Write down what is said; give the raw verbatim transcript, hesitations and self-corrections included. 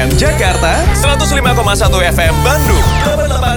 M Jakarta, seratus lima koma satu F M Bandung, delapan puluh delapan